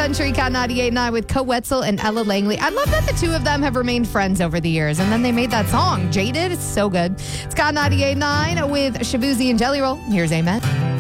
Country, Cat 98.9 with Co Wetzel and Ella Langley. I love that the two of them have remained friends over the years, and then they made that song, Jaded. It's so good. It's Cat 98.9 with Shabuzi and Jelly Roll. Here's Amen.